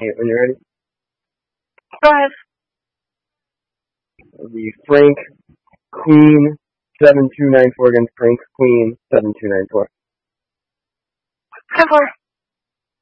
Okay, when you're ready. Go ahead. It'll be Frank Queen 7294 against Frank Queen 7294. 10-4.